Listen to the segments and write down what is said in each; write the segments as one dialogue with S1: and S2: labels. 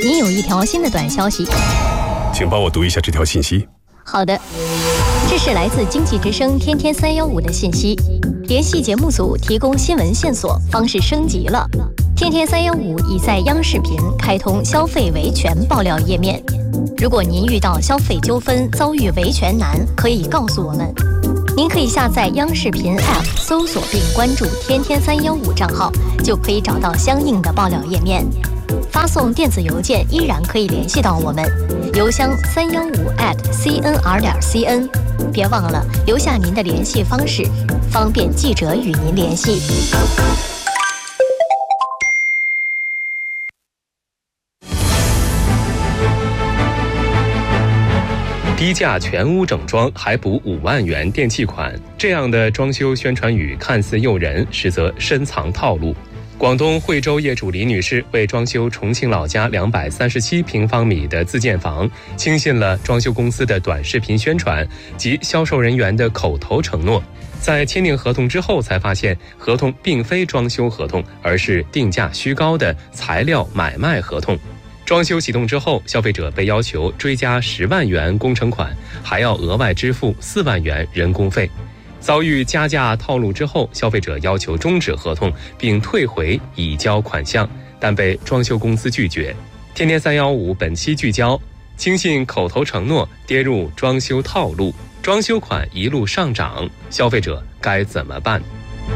S1: 您有一条新的短消息，
S2: 请帮我读一下这条信息。
S1: 好的，这是来自经济之声天天315的信息。联系节目组提供新闻线索方式升级了。天天315已在央视频开通消费维权爆料页面。如果您遇到消费纠纷遭遇维权难，可以告诉我们。您可以下载央视频 App 搜索并关注天天315账号，就可以找到相应的爆料页面。发送电子邮件依然可以联系到我们，邮箱315@cnr.cn。别忘了留下您的联系方式，方便记者与您联系。
S3: 低价全屋整装还补5万元电器款，这样的装修宣传语看似诱人，实则深藏套路。广东惠州业主李女士为装修重庆老家237平方米的自建房，轻信了装修公司的短视频宣传及销售人员的口头承诺。在签订合同之后，才发现合同并非装修合同，而是定价虚高的材料买卖合同。装修启动之后，消费者被要求追加10万元工程款，还要额外支付4万元人工费。遭遇加价套路之后，消费者要求终止合同并退回已交款项，但被装修公司拒绝。天天315本期聚焦：轻信口头承诺，跌入装修套路，装修款一路上涨，消费者该怎么办？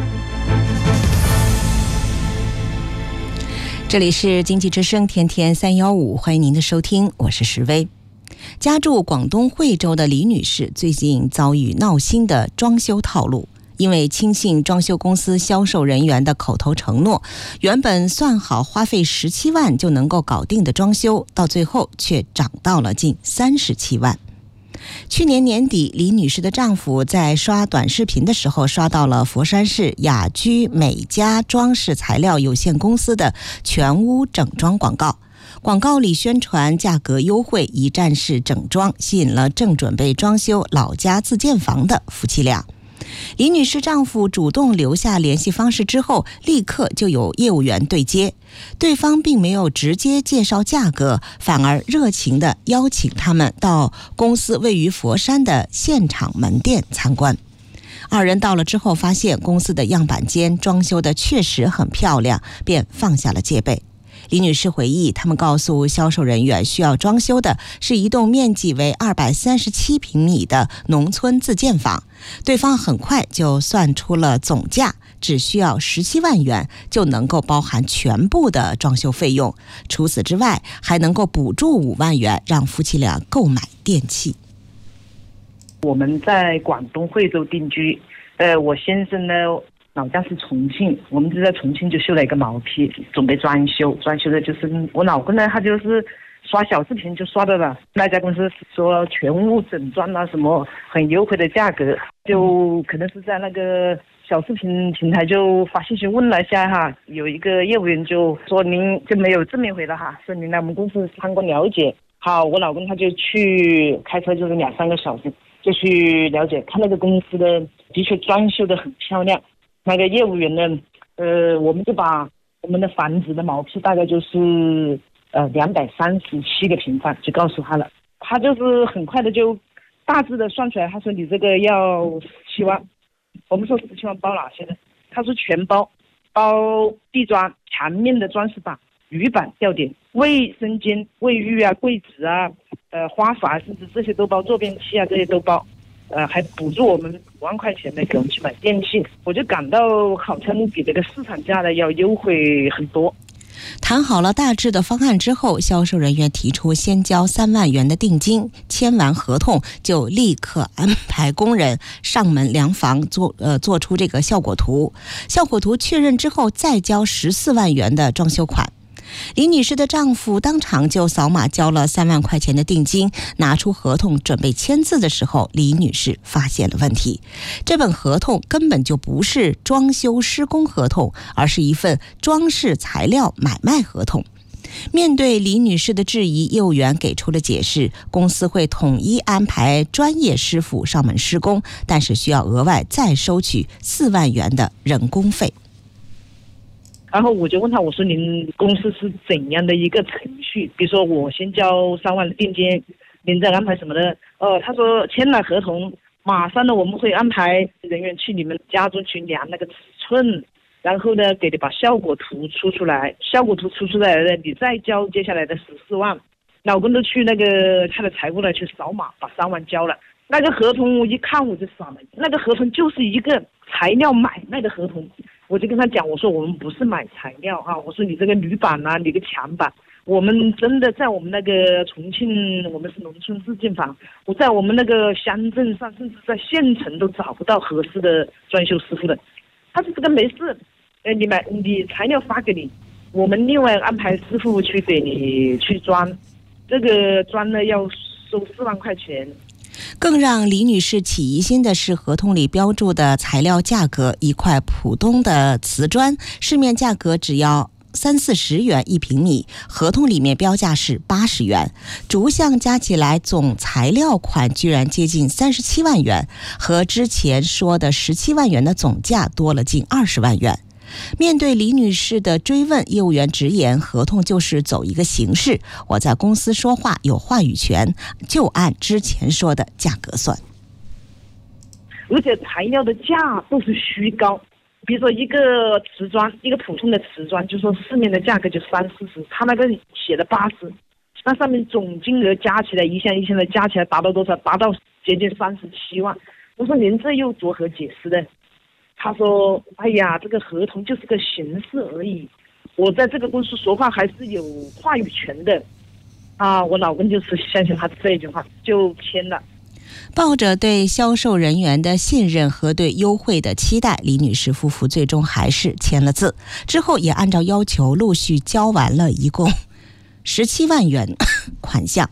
S4: 这里是经济之声天天315，欢迎您的收听，我是石薇。家住广东惠州的李女士最近遭遇闹心的装修套路，因为轻信装修公司销售人员的口头承诺，原本算好花费17万就能够搞定的装修，到最后却涨到了近37万。去年年底，李女士的丈夫在刷短视频的时候刷到了佛山市雅居美家装饰材料有限公司的全屋整装广告。广告里宣传价格优惠、一站式整装，吸引了正准备装修老家自建房的夫妻俩。李女士丈夫主动留下联系方式之后，立刻就有业务员对接，对方并没有直接介绍价格，反而热情地邀请他们到公司位于佛山的现场门店参观。二人到了之后，发现公司的样板间装修的确实很漂亮，便放下了戒备。李女士回忆，他们告诉销售人员，需要装修的是一栋面积为237平米的农村自建房，对方很快就算出了总价，只需要17万元就能够包含全部的装修费用，除此之外还能够补助5万元让夫妻俩购买电器。
S5: 我们在广东惠州定居，我先生呢老家是重庆，我们就在重庆就修了一个毛坯，准备装修的就是我老公呢，他就是刷小视频就刷到了那家公司说全屋整装啊，什么很优惠的价格，就可能是在那个小视频平台就发信息问了一下哈，有一个业务员就说您就没有正面回了哈，说您来我们公司参观了解。好，我老公他就去开车就是2-3个小时就去了解，看那个公司的确装修的很漂亮。那个业务员呢，我们就把我们的房子的毛坯大概就是237个平方，就告诉他了。他就是很快的就大致的算出来，他说你这个要17万。我们说17万包哪些呢？他说全包，包地砖、墙面的装饰板、鱼板、吊点、卫生间、卫浴啊、柜子啊、花洒，甚至这些都包，坐便器啊这些都包。还补助我们5万块钱的给我们去买电器，我就感到好像比这个市场价的要优惠很多。
S4: 谈好了大致的方案之后，销售人员提出先交3万元的定金，签完合同就立刻安排工人上门量房做出这个效果图，效果图确认之后再交14万元的装修款。李女士的丈夫当场就扫码交了3万块钱的定金，拿出合同准备签字的时候，李女士发现了问题。这本合同根本就不是装修施工合同，而是一份装饰材料买卖合同。面对李女士的质疑，业务员给出了解释，公司会统一安排专业师傅上门施工，但是需要额外再收取4万元的人工费。
S5: 然后我就问他，我说您公司是怎样的一个程序？比如说我先交3万的定金，您再安排什么的？他说签了合同，马上呢我们会安排人员去你们家中去量那个尺寸，然后呢给你把效果图出来，效果图出来了，你再交接下来的14万。老公都去那个他的财务了去扫码，把3万交了。那个合同我一看我就傻了，那个合同就是一个材料买卖的合同。我就跟他讲，我说我们不是买材料啊，我说你这个铝板啊，你个墙板，我们真的在我们那个重庆，我们是农村自建房，我在我们那个乡镇上，甚至在县城都找不到合适的装修师傅的。他说这个没事，你材料发给你，我们另外安排师傅去给你去装，这个装呢要收4万块钱。
S4: 更让李女士起疑心的是，合同里标注的材料价格，一块普通的瓷砖市面价格只要30-40元1平米，合同里面标价是80元，逐项加起来总材料款居然接近37万元，和之前说的17万元的总价多了近20万元。面对李女士的追问，业务员直言，合同就是走一个形式，我在公司说话有话语权，就按之前说的价格算。
S5: 而且材料的价都是虚高，比如说一个瓷砖，一个普通的瓷砖，就说市面的价格就30-40，他那个写的80，那上面总金额加起来一项一项的加起来达到多少？达到接近37万。我说您这又作何解释呢？他说：“哎呀，这个合同就是个形式而已，我在这个公司说话还是有话语权的。”我老公就是相信他这句话，就签了。
S4: 抱着对销售人员的信任和对优惠的期待，李女士夫妇最终还是签了字，之后也按照要求陆续交完了一共17万元款项。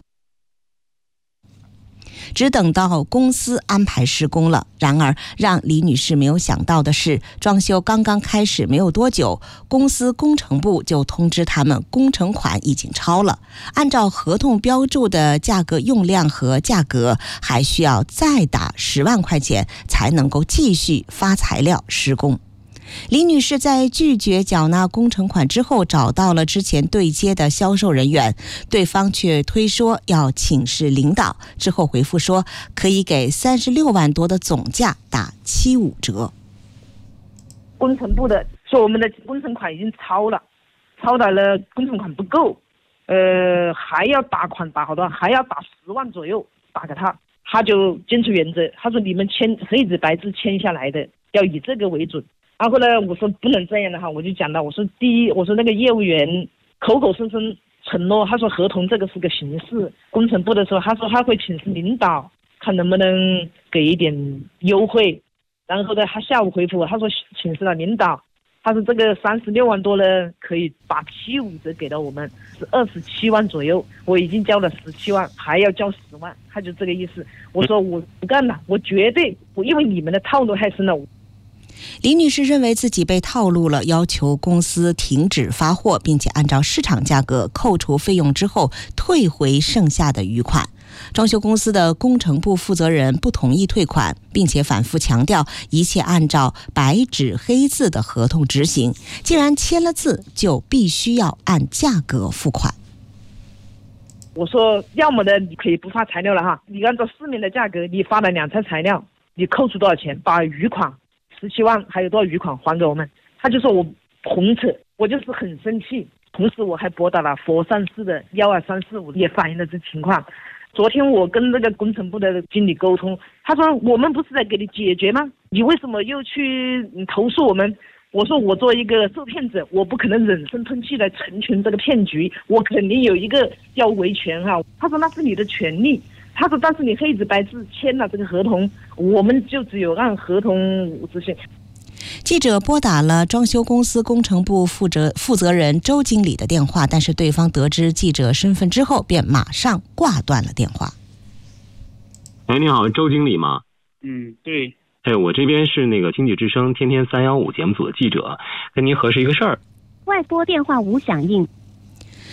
S4: 只等到公司安排施工了。然而让李女士没有想到的是，装修刚刚开始没有多久，公司工程部就通知他们工程款已经超了，按照合同标注的价格用量和价格，还需要再打10万块钱才能够继续发材料施工。李女士在拒绝缴纳工程款之后，找到了之前对接的销售人员，对方却推说要请示领导，之后回复说可以给36万多的总价打75折。
S5: 工程部的说我们的工程款已经超了工程款不够，还要打款打好多，还要打10万左右打给他，他就坚持原则，他说你们签黑纸白字签下来的要以这个为准。然后呢，我说不能这样的哈，我就讲到，我说第一，我说那个业务员口口声声承诺，他说合同这个是个形式，工程部的时候他说他会请示领导，看能不能给一点优惠。然后呢，他下午回复我，他说请示了领导，他说这个36万多呢，可以把75折给到我们，是27万左右，我已经交了17万，还要交10万，他就这个意思。我说我不干了，我绝对，因为你们的套路太深了。
S4: 李女士认为自己被套路了，要求公司停止发货，并且按照市场价格扣除费用之后退回剩下的余款。装修公司的工程部负责人不同意退款，并且反复强调一切按照白纸黑字的合同执行，既然签了字，就必须要按价格付款。
S5: 我说要么呢，你可以不发材料了哈，你按照市面的价格，你发了2台材料，你扣除多少钱，把余款17万还有多少余款还给我们。他就说我红扯，我就是很生气。同时我还拨打了佛山市的12345，也反映了这情况。昨天我跟那个工程部的经理沟通，他说我们不是在给你解决吗？你为什么又去投诉我们？我说我作为一个受骗者，我不可能忍声吞气来成全这个骗局，我肯定有一个要维权哈。他说那是你的权利。他说但是你黑纸白字签了这个合同，我们就只有按合同执行。
S4: 记者拨打了装修公司工程部负责人周经理的电话，但是对方得知记者身份之后便马上挂断了电话。
S6: 你好，周经理吗？
S7: 对。
S6: 我这边是那个经济之声天天315节目组的记者，跟您核实一个事儿。
S8: 外拨电话无响应。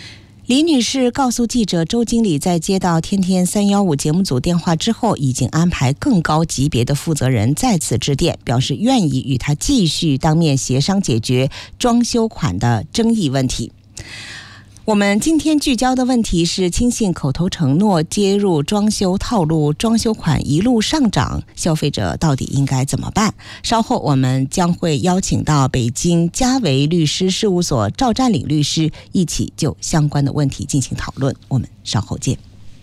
S4: 李女士告诉记者，周经理在接到天天315节目组电话之后，已经安排更高级别的负责人再次致电，表示愿意与他继续当面协商解决装修款的争议问题。我们今天聚焦的问题是轻信口头承诺接入装修套路，装修款一路上涨，消费者到底应该怎么办？稍后我们将会邀请到北京嘉维律师事务所赵占领律师一起就相关的问题进行讨论。我们稍后见。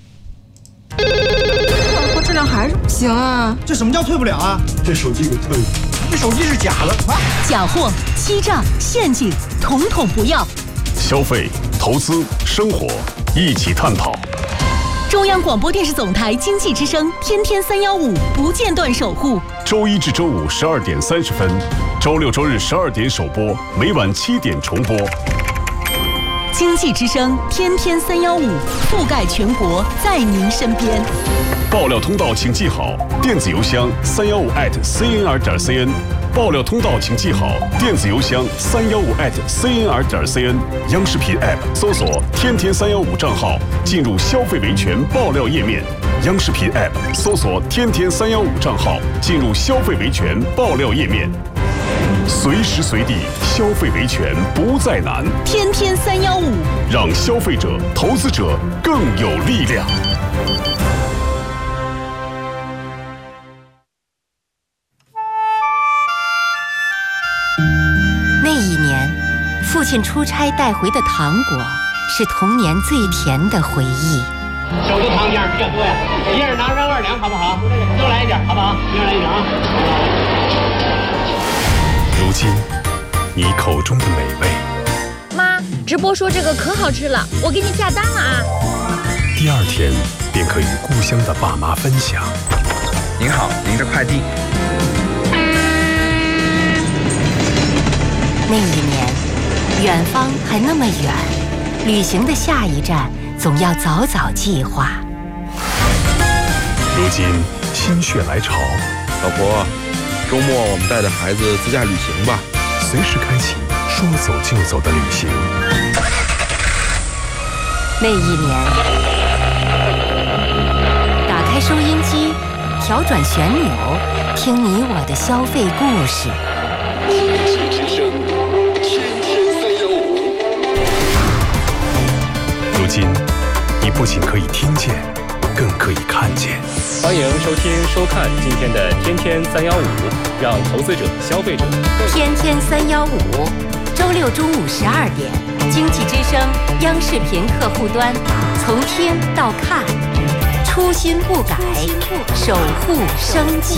S7: 我质量还是不行啊！
S8: 这什么叫退不了啊？
S9: 这手机给退了，
S8: 这手机是假的啊！
S10: 假货、欺诈、陷阱，统统不要。
S2: 消费、投资、生活一起探讨。
S10: 中央广播电视总台经济之声天天315不间断守护。
S2: 周一至周五12点30分，周六周日12点首播，每晚7点重播。
S10: 经济之声天天315，覆盖全国，在您身边。
S2: 爆料通道请记好，电子邮箱315@cnr.cn。爆料通道请记好，电子邮箱315@cnr.cn。央视频 App 搜索“天天315”账号，进入消费维权爆料页面。央视频 App 搜索“天天315”账号，进入消费维权爆料页面。随时随地消费维权不再难，
S10: 天天315，
S2: 让消费者、投资者更有力量。
S11: 那一年，父亲出差带回的糖果是童年最甜的回忆。
S12: 手头糖浆比较多呀，一人拿上2两好不好？多来一点好不好？一人来1两啊。
S2: 如今，你口中的美味，
S13: 妈，直播说这个可好吃了，我给你下单了啊。
S2: 第2天便可与故乡的爸妈分享。
S14: 您好，您的快递。
S11: 那一年，远方还那么远，旅行的下一站总要早早计划。
S2: 如今心血来潮，
S15: 老婆，周末我们带着孩子自驾旅行吧。
S2: 随时开启说走就走的旅行。
S11: 那一年，打开收音机，调转旋钮，听你我的消费故事。
S2: 如今，你不仅可以听见，更可以看见。
S3: 欢迎收听、收看今天的天天315，让投资者、消费者
S11: 天天315，周六中午12点，经济之声央视频客户端，从听到看，初心不改，守护升级。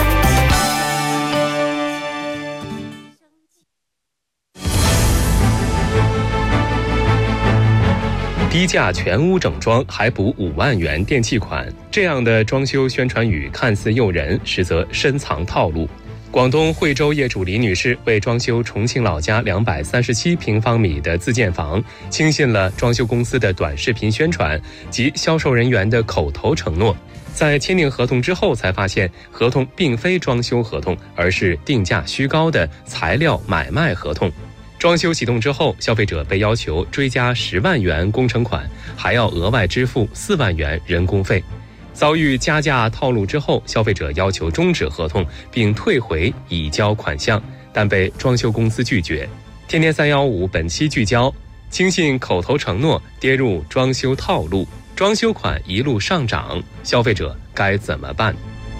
S3: 低价全屋整装还补5万元电器款，这样的装修宣传语看似诱人，实则深藏套路。广东惠州业主李女士为装修重庆老家237平方米的自建房，轻信了装修公司的短视频宣传及销售人员的口头承诺。在签订合同之后，才发现合同并非装修合同，而是定价虚高的材料买卖合同。装修启动之后，消费者被要求追加10万元工程款，还要额外支付4万元人工费。遭遇加价套路之后，消费者要求终止合同并退回已交款项，但被装修公司拒绝。天天315本期聚焦：轻信口头承诺跌入装修套路，装修款一路上涨，消费者该怎么办？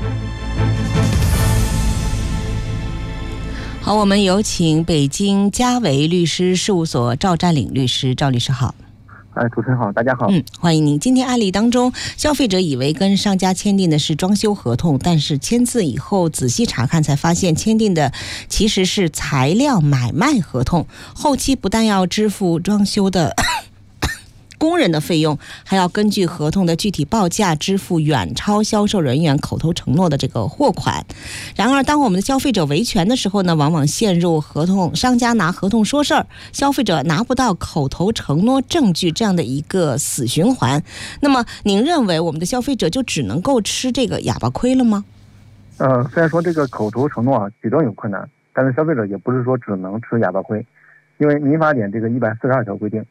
S4: 好，我们有请北京嘉维律师事务所赵占领律师。赵律师好。
S16: 主持人好，大家好。
S4: 欢迎您。今天案例当中，消费者以为跟商家签订的是装修合同，但是签字以后仔细查看才发现签订的其实是材料买卖合同，后期不但要支付装修的工人的费用，还要根据合同的具体报价支付远超销售人员口头承诺的这个货款。然而当我们的消费者维权的时候呢，往往陷入合同商家拿合同说事儿，消费者拿不到口头承诺证据这样的一个死循环。那么您认为我们的消费者就只能够吃这个哑巴亏了吗？
S16: 虽然说这个口头承诺举证有困难，但是消费者也不是说只能吃哑巴亏，因为民法典这个142条规定，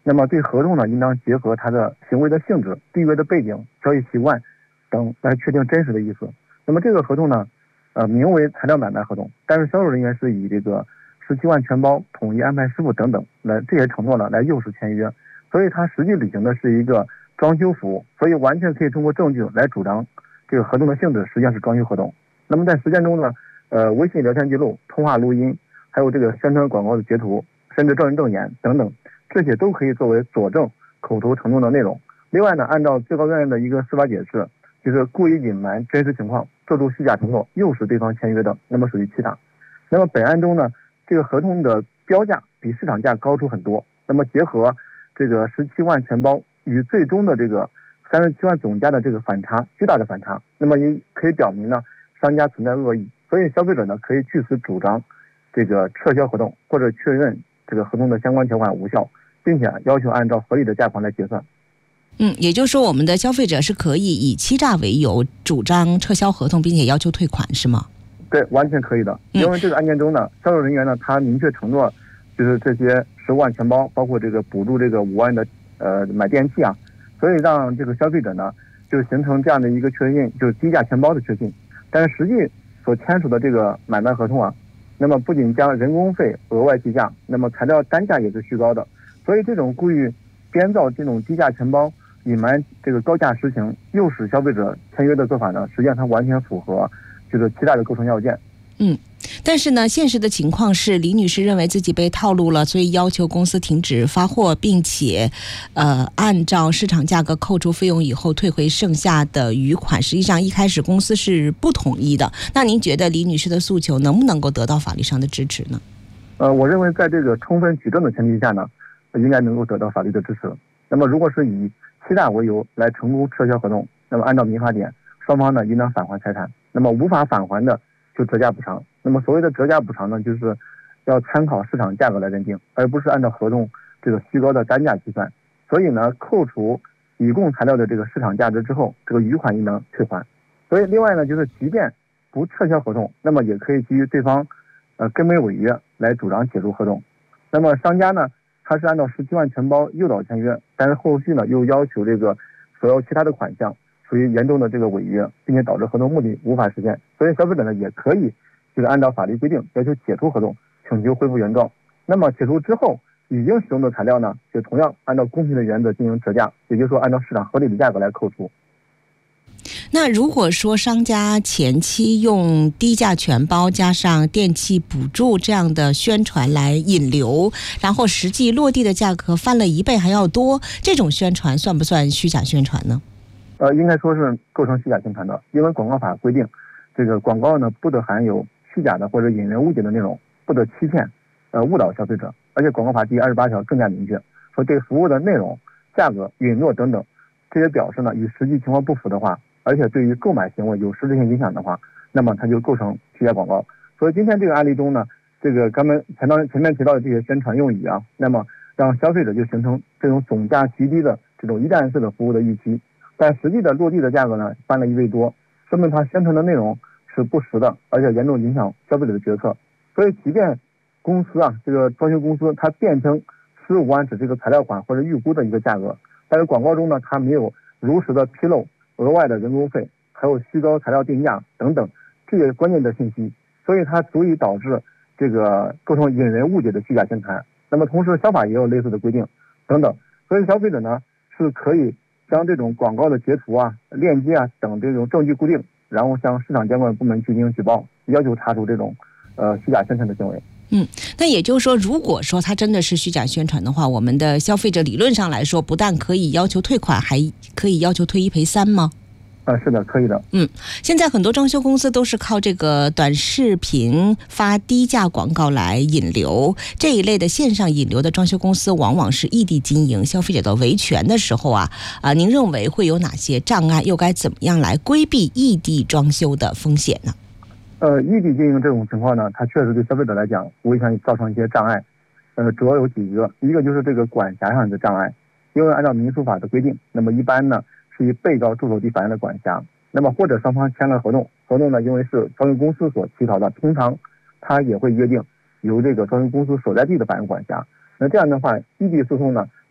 S16: 那么对合同呢，应当结合它的行为的性质、缔约的背景、交易习惯等来确定真实的意思。那么这个合同呢，名为材料买卖合同，但是销售人员是以这个17万全包、统一安排师傅等等来这些承诺呢来诱使签约，所以他实际履行的是一个装修服务，所以完全可以通过证据来主张这个合同的性质实际上是装修合同。那么在实践中呢，微信聊天记录、通话录音，还有这个宣传广告的截图，甚至证人证言等等，这些都可以作为佐证口头承诺的内容。另外呢，按照最高院的一个司法解释，就是故意隐瞒真实情况，做出虚假承诺，诱使对方签约的，那么属于欺诈。那么本案中呢，这个合同的标价比市场价高出很多，那么结合这个17万全包与最终的这个37万总价的这个反差，巨大的反差，那么也可以表明呢，商家存在恶意，所以消费者呢可以据此主张这个撤销合同，或者确认这个合同的相关条款无效，并且要求按照合理的价款来结算。
S4: 也就是说我们的消费者是可以以欺诈为由主张撤销合同，并且要求退款，是吗？
S16: 对，完全可以的。因为这个案件中呢，销售人员呢他明确承诺，就是这些15万全包，包括这个补助这个5万的买电器啊，所以让这个消费者呢就形成这样的一个确信，就是低价全包的确信。但是实际所签署的这个买卖合同啊，那么不仅将人工费额外计价，那么材料单价也是虚高的，所以这种故意编造这种低价全包，隐瞒这个高价实情，诱使消费者签约的做法呢，实际上它完全符合就是欺诈的构成要件。
S4: 但是呢，现实的情况是李女士认为自己被套路了，所以要求公司停止发货，并且按照市场价格扣除费用以后退回剩下的余款。实际上一开始公司是不同意的。那您觉得李女士的诉求能不能够得到法律上的支持呢？
S16: 我认为在这个充分举证的前提下呢，应该能够得到法律的支持。那么如果是以欺诈为由来成功撤销合同，那么按照民法典，双方呢应当返还财产，那么无法返还的就折价补偿。那么所谓的折价补偿呢，就是要参考市场价格来认定，而不是按照合同这个虚高的单价计算。所以呢，扣除乙供材料的这个市场价值之后，这个余款应当退还。所以另外呢，就是即便不撤销合同，那么也可以基于对方根本违约来主张解除合同。那么商家呢，他是按照17万全包诱导签约，但是后续呢又要求这个所要其他的款项，属于严重的这个违约，并且导致合同目的无法实现。所以消费者呢也可以就是按照法律规定要求解除合同，请求恢复原状。那么解除之后已经使用的材料呢，就同样按照公平的原则进行折价，也就是说按照市场合理的价格来扣除。
S4: 那如果说商家前期用低价全包加上电器补助这样的宣传来引流，然后实际落地的价格翻了1倍还要多，这种宣传算不算虚假宣传呢？
S16: 应该说是构成虚假宣传的，因为广告法规定，这个广告呢不得含有虚假的或者引人误解的内容，不得欺骗误导消费者。而且广告法第28条更加明确，说对服务的内容、价格、允诺等等这些表示呢与实际情况不符的话，而且对于购买行为有实质性影响的话，那么它就构成虚假广告。所以今天这个案例中呢，这个刚才前面提到的这些宣传用语啊，那么让消费者就形成这种总价极低的这种一站式的服务的预期，但实际的落地的价格呢翻了1倍多，说明它宣传的内容是不实的，而且严重影响消费者的决策。所以即便公司啊，这个装修公司它辩称15万只是一个材料款或者预估的一个价格，但是广告中呢它没有如实的披露额外的人工费，还有虚高材料定价等等这些关键的信息，所以它足以导致这个构成引人误解的虚假宣传。那么同时消法也有类似的规定等等，所以消费者呢是可以将这种广告的截图啊、链接啊等这种证据固定，然后向市场监管部门去进行举报，要求查处这种虚假宣传的行为。
S4: 那也就是说，如果说它真的是虚假宣传的话，我们的消费者理论上来说，不但可以要求退款，还可以要求退1赔3吗？
S16: 是的，可以的。
S4: 现在很多装修公司都是靠这个短视频发低价广告来引流，这一类的线上引流的装修公司往往是异地经营，消费者的维权的时候您认为会有哪些障碍，又该怎么样来规避异地装修的风险呢？
S16: 异地经营这种情况呢，它确实对消费者来讲无疑上造成一些障碍。主要有几个，一个就是这个管辖上的障碍，因为按照民诉法的规定，那么一般呢是以被告住所地法院的管辖，那么或者双方签了合同呢因为是装修公司所起草的，平常它也会约定由这个装修公司所在地的法院管辖。那这样的话，异地诉讼呢，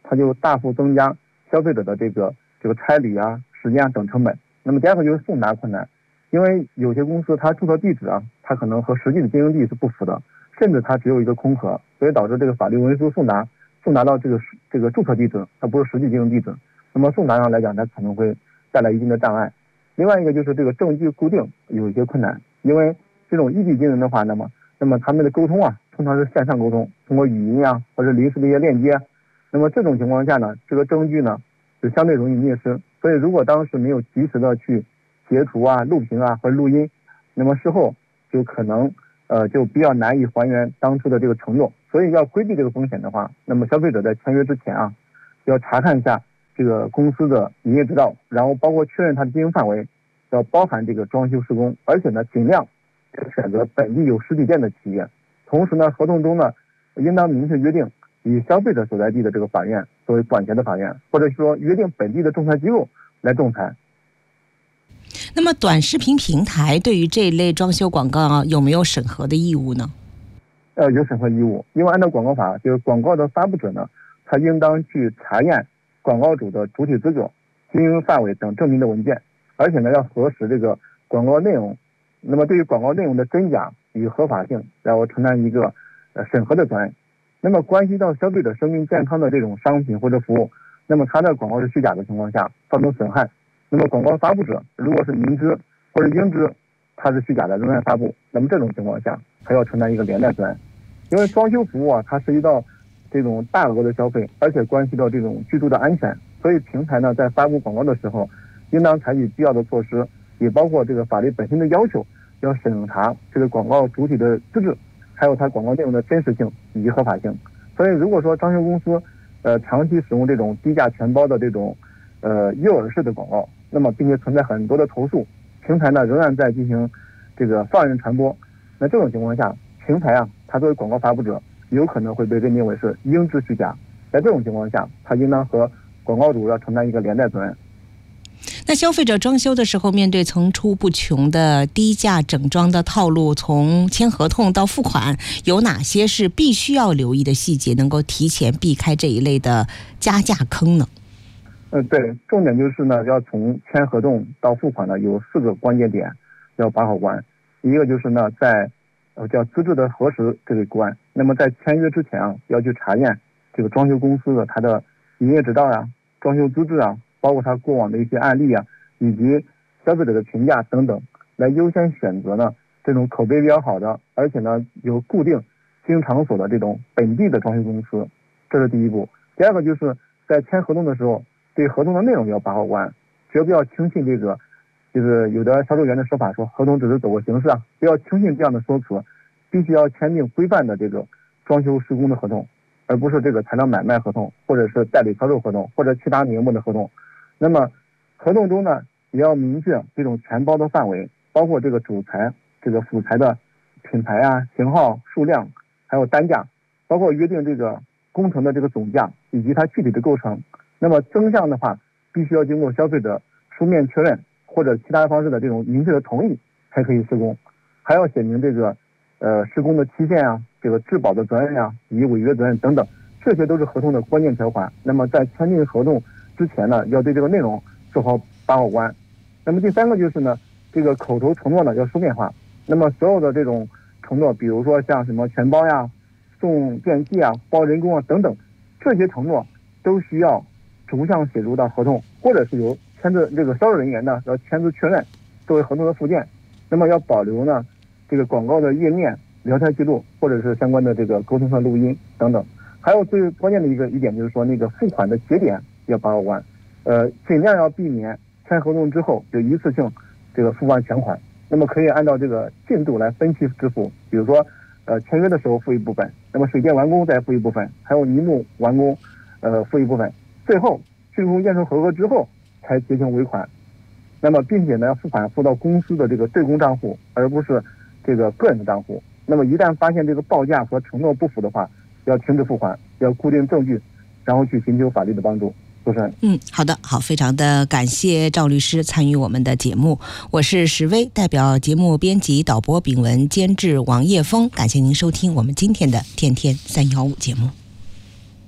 S16: 它就大幅增加消费者的这个差旅啊、时间啊等成本。那么第二个就是送达困难，因为有些公司它注册地址啊，它可能和实际的经营地是不符的，甚至它只有一个空壳，所以导致这个法律文书送达到这个注册地址，它不是实际经营地址。那么送达上来讲，它可能会带来一定的障碍。另外一个就是这个证据固定有一些困难，因为这种异地经营的话，那么他们的沟通啊，通常是线上沟通，通过语音啊或者临时的一些链接。那么这种情况下呢，这个证据呢就相对容易灭失。所以如果当时没有及时的去截图啊、录屏啊或者录音，那么事后就可能就比较难以还原当初的这个承诺。所以要规避这个风险的话，那么消费者在签约之前啊，要查看一下这个公司的营业执照，然后包括确认它的经营范围，要包含这个装修施工，而且呢尽量选择本地有实体店的企业。同时呢，合同中呢应当明确约定以消费者所在地的这个法院作为管辖的法院，或者说约定本地的仲裁机构来仲裁。
S4: 那么短视频平台对于这一类装修广告有没有审核的义务呢？
S16: 有审核义务，因为按照广告法，就是广告的发布者呢，他应当去查验广告主的主体资格、经营范围等证明的文件，而且呢要核实这个广告内容。那么对于广告内容的真假与合法性，然后承担一个审核的责任。那么关系到消费者生命健康的这种商品或者服务，那么它的广告是虚假的情况下造成损害，那么广告发布者如果是明知或者应知它是虚假的仍然发布，那么这种情况下还要承担一个连带责任。因为装修服务啊，它涉及到这种大额的消费，而且关系到这种居住的安全，所以平台呢在发布广告的时候，应当采取必要的措施，也包括这个法律本身的要求，要审查这个广告主体的资质，还有它广告内容的真实性以及合法性。所以如果说装修公司长期使用这种低价全包的这种诱饵式的广告，那么并且存在很多的投诉，平台呢仍然在进行这个放任传播，那这种情况下，平台啊它作为广告发布者有可能会被认定为是应知虚假，在这种情况下，它应当和广告主要承担一个连带责任。
S4: 那消费者装修的时候，面对层出不穷的低价整装的套路，从签合同到付款，有哪些是必须要留意的细节，能够提前避开这一类的加价坑呢？
S16: 对，重点就是呢，要从签合同到付款呢，有4个关键点要把好关。一个就是呢，在叫资质的核实这个关。那么在签约之前啊，要去查验这个装修公司的它的营业执照呀、装修资质啊，包括它过往的一些案例啊，以及消费者的评价等等，来优先选择呢这种口碑比较好的，而且呢有固定经营场所的这种本地的装修公司，这是第一步。第二个就是在签合同的时候，对合同的内容要把好关，绝不要轻信这个，就是有的销售员的说法说合同只是走个形式啊，不要轻信这样的说辞，必须要签订规范的这个装修施工的合同，而不是这个材料买卖合同，或者是代理销售合同，或者其他名目的合同。那么合同中呢，也要明确这种全包的范围，包括这个主材、这个辅材的品牌啊、型号、数量，还有单价，包括约定这个工程的这个总价以及它具体的构成。那么增项的话，必须要经过消费者书面确认或者其他方式的这种明确的同意才可以施工，还要写明这个施工的期限啊、这个质保的责任啊以及违约责任等等，这些都是合同的关键条款。那么在签订合同之前呢，要对这个内容做好把好关。那么第三个就是呢，这个口头承诺呢要书面化。那么所有的这种承诺，比如说像什么全包呀、送电器啊、包人工啊等等，这些承诺都需要逐项写入到合同，或者是由签字这个销售人员呢要签字确认作为合同的附件。那么要保留呢这个广告的页面、聊天记录，或者是相关的这个沟通上录音等等。还有最关键的一点就是说，那个付款的节点要把握完，尽量要避免签合同之后就一次性这个付完全款。那么可以按照这个进度来分期支付，比如说签约的时候付一部分，那么水电完工再付一部分，还有泥木完工付一部分，最后竣工验收合格之后才结清尾款。那么并且呢，付款付到公司的这个对公账户，而不是这个个人的账户。那么一旦发现这个报价和承诺不符的话，要停止付款，要固定证据，然后去寻求法律的帮助。主持人，
S4: 好的，好，非常的感谢赵律师参与我们的节目。我是石薇，代表节目编辑、导播秉文、监制王叶峰，感谢您收听我们今天的天天315节目。